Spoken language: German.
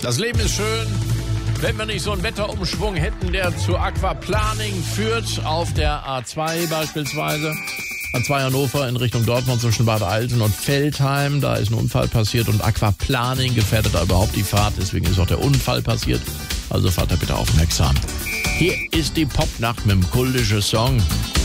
Das Leben ist schön, wenn wir nicht so einen Wetterumschwung hätten, der zu Aquaplaning führt, auf der A2 beispielsweise. A2 Hannover in Richtung Dortmund zwischen Bad Alten und Veltheim. Da ist ein Unfall passiert und Aquaplaning gefährdet da überhaupt die Fahrt. Deswegen ist auch der Unfall passiert. Also fahrt da bitte aufmerksam. Hier ist die Popnacht mit dem kultischen Song.